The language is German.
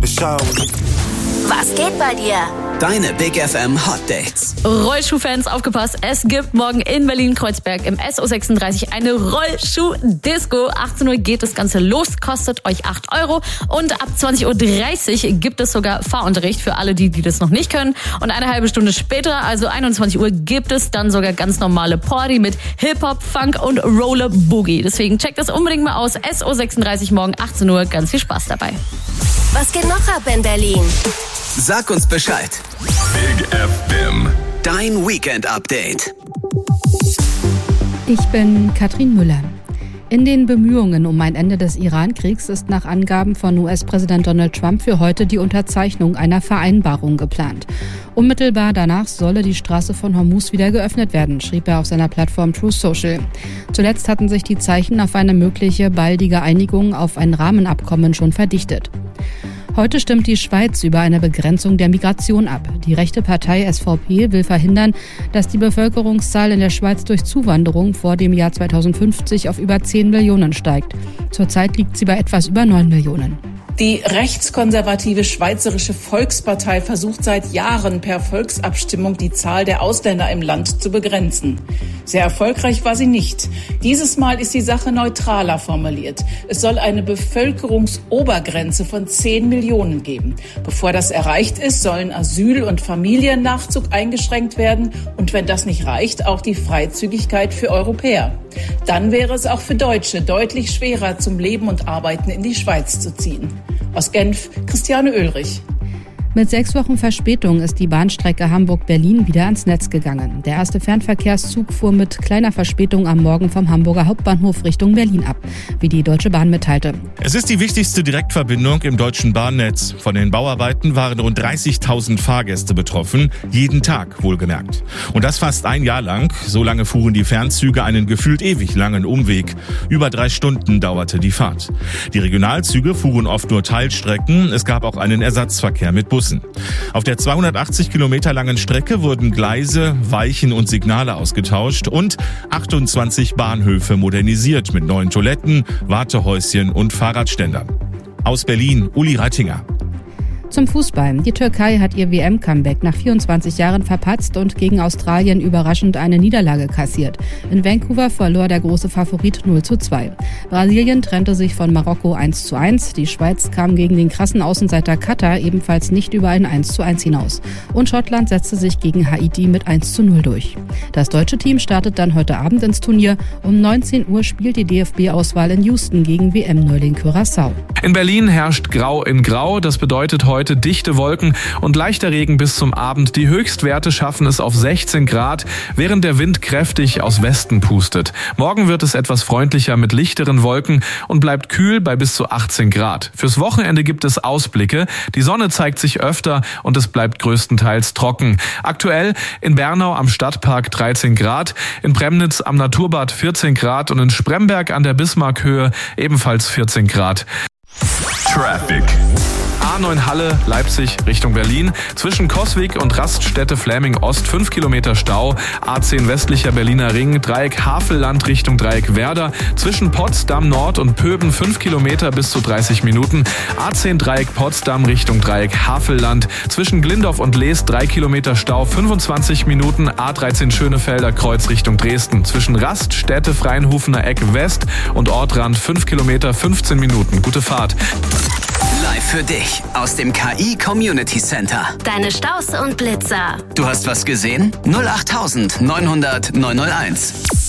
Was geht bei dir? Deine Big FM Hot Dates. Rollschuh-Fans, aufgepasst. Es gibt morgen in Berlin-Kreuzberg im SO36 eine Rollschuh-Disco. 18 Uhr geht das Ganze los, kostet euch 8 € und ab 20.30 Uhr gibt es sogar Fahrunterricht für alle, die das noch nicht können. Und eine halbe Stunde später, also 21 Uhr, gibt es dann sogar ganz normale Party mit Hip-Hop, Funk und Roller Boogie. Deswegen checkt das unbedingt mal aus. SO36 morgen 18 Uhr. Ganz viel Spaß dabei. Was geht noch ab in Berlin? Sag uns Bescheid. Big FM. Dein Weekend-Update. Ich bin Katrin Müller. In den Bemühungen um ein Ende des Iran-Kriegs ist nach Angaben von US-Präsident Donald Trump für heute die Unterzeichnung einer Vereinbarung geplant. Unmittelbar danach solle die Straße von Hormuz wieder geöffnet werden, schrieb er auf seiner Plattform Truth Social. Zuletzt hatten sich die Zeichen auf eine mögliche baldige Einigung auf ein Rahmenabkommen schon verdichtet. Heute stimmt die Schweiz über eine Begrenzung der Migration ab. Die rechte Partei SVP will verhindern, dass die Bevölkerungszahl in der Schweiz durch Zuwanderung vor dem Jahr 2050 auf über 10 Millionen steigt. Zurzeit liegt sie bei etwas über 9 Millionen. Die rechtskonservative Schweizerische Volkspartei versucht seit Jahren per Volksabstimmung die Zahl der Ausländer im Land zu begrenzen. Sehr erfolgreich war sie nicht. Dieses Mal ist die Sache neutraler formuliert. Es soll eine Bevölkerungsobergrenze von 10 Millionen geben. Bevor das erreicht ist, sollen Asyl- und Familiennachzug eingeschränkt werden und wenn das nicht reicht, auch die Freizügigkeit für Europäer. Dann wäre es auch für Deutsche deutlich schwerer, zum Leben und Arbeiten in die Schweiz zu ziehen. Aus Genf, Christiane Oehlrich. Mit 6 Wochen Verspätung ist die Bahnstrecke Hamburg-Berlin wieder ans Netz gegangen. Der erste Fernverkehrszug fuhr mit kleiner Verspätung am Morgen vom Hamburger Hauptbahnhof Richtung Berlin ab, wie die Deutsche Bahn mitteilte. Es ist die wichtigste Direktverbindung im deutschen Bahnnetz. Von den Bauarbeiten waren rund 30.000 Fahrgäste betroffen, jeden Tag wohlgemerkt. Und das fast ein Jahr lang. So lange fuhren die Fernzüge einen gefühlt ewig langen Umweg. Über 3 Stunden dauerte die Fahrt. Die Regionalzüge fuhren oft nur Teilstrecken. Es gab auch einen Ersatzverkehr mit Bussen. Auf der 280 Kilometer langen Strecke wurden Gleise, Weichen und Signale ausgetauscht und 28 Bahnhöfe modernisiert mit neuen Toiletten, Wartehäuschen und Fahrradständern. Aus Berlin, Uli Reitinger. Zum Fußball. Die Türkei hat ihr WM-Comeback nach 24 Jahren verpatzt und gegen Australien überraschend eine Niederlage kassiert. In Vancouver verlor der große Favorit 0:2. Brasilien trennte sich von Marokko 1:1. Die Schweiz kam gegen den krassen Außenseiter Katar ebenfalls nicht über ein 1:1 hinaus. Und Schottland setzte sich gegen Haiti mit 1:0 durch. Das deutsche Team startet dann heute Abend ins Turnier. Um 19 Uhr spielt die DFB-Auswahl in Houston gegen WM-Neuling Curaçao. In Berlin herrscht Grau in Grau. Das bedeutet heute dichte Wolken und leichter Regen bis zum Abend. Die Höchstwerte schaffen es auf 16 Grad, während der Wind kräftig aus Westen pustet. Morgen wird es etwas freundlicher mit lichteren Wolken und bleibt kühl bei bis zu 18 Grad. Fürs Wochenende gibt es Ausblicke. Die Sonne zeigt sich öfter und es bleibt größtenteils trocken. Aktuell in Bernau am Stadtpark 13 Grad, in Premnitz am Naturbad 14 Grad und in Spremberg an der Bismarckhöhe ebenfalls 14 Grad. Traffic. A9 Halle, Leipzig Richtung Berlin. Zwischen Coswig und Raststätte Fläming Ost 5 Kilometer Stau. A10 westlicher Berliner Ring, Dreieck Havelland Richtung Dreieck Werder. Zwischen Potsdam Nord und Pöben 5 Kilometer bis zu 30 Minuten. A10 Dreieck Potsdam Richtung Dreieck Havelland. Zwischen Glindorf und Lees 3 Kilometer Stau, 25 Minuten. A13 Schönefelder Kreuz Richtung Dresden. Zwischen Raststätte Freinhofener Eck West und Ortrand 5 Kilometer, 15 Minuten. Gute Fahrt. Live für dich aus dem KI Community Center. Deine Staus und Blitzer. Du hast was gesehen? 08900 901.